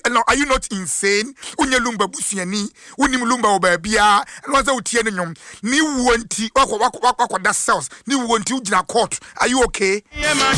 are you not insane? Unye lumba busiani, unim lumba obabia, and was out here nyom. Ni wanti wako that cells. Ni wanti ujina court. Are you okay?